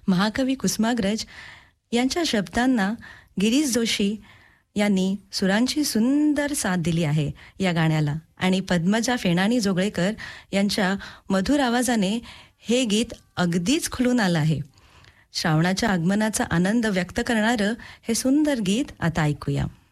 महाकवी कुसुमाग्रज यांच्या शब्दांना गिरीश जोशी यांनी सुरांची सुंदर साथ दिली आहे या गाण्याला. आणि पद्मजा फेणाणी जोगळेकर यांच्या मधुर आवाजाने हे गीत अगदीच खुलून आलं आहे. श्रावणाच्या आगमनाचा आनंद व्यक्त करणारं हे सुंदर गीत आता ऐकूया.